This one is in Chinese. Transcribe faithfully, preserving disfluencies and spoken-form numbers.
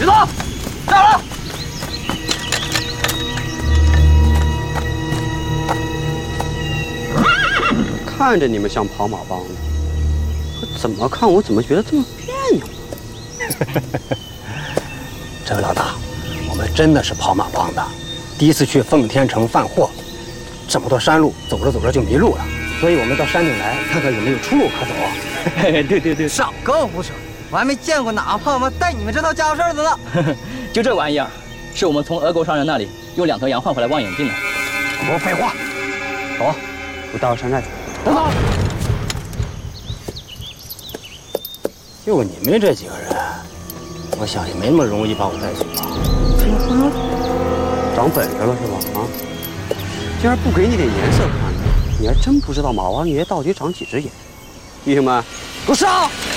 别动，站好了。 看着你们像跑马帮的，可怎么看我怎么觉得这么别扭？ 这位老大，我们真的是跑马帮的，第一次去奉天城贩货，这么多山路，走着走着就迷路了，所以我们到山顶来看看有没有出路可走。 嘿嘿，对对对， 少跟我胡扯，我还没见过哪个胖子带你们这套家伙事儿的呢。 就这玩意儿，是我们从俄国商人那里用两头羊换回来望远镜的。 多废话， 走，我带我山寨去。 等等，就你们这几个人，我想也没那么容易把我带走吧？ 长本事了是吧？啊，竟然不给你点颜色看，你还真不知道马王爷到底长几只眼。弟兄们，给我上！